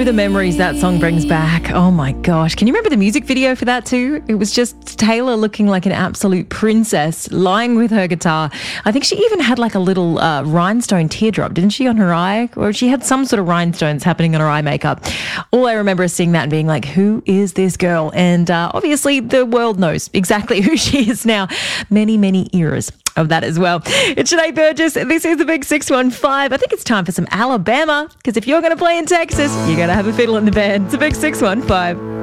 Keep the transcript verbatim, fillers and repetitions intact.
know the memories that song brings back. Oh my gosh. Can you remember the music video for that too? It was just Taylor looking like an absolute princess, lying with her guitar. I think she even had like a little uh, rhinestone teardrop, didn't she, on her eye? Or she had some sort of rhinestones happening on her eye makeup. All I remember is seeing that and being like, who is this girl? And uh, obviously the world knows exactly who she is now. Many, many eras of that as well. It's Sinead Burgess. This is the Big six one five. I think it's time for some Alabama, because if you're going to play in Texas, you're going to have a fiddle in the band. It's the Big six one five.